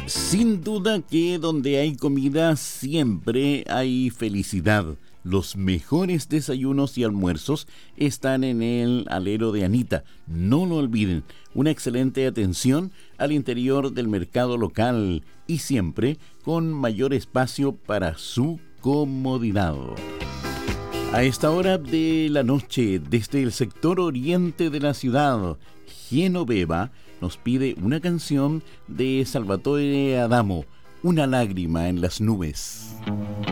Sin duda que donde hay comida siempre hay felicidad. Los mejores desayunos y almuerzos están en el alero de Anita. No lo olviden. Una excelente atención al interior del mercado local y siempre con mayor espacio para su comodidad. A esta hora de la noche, desde el sector oriente de la ciudad, Genoveva nos pide una canción de Salvatore Adamo, Una lágrima en las nubes.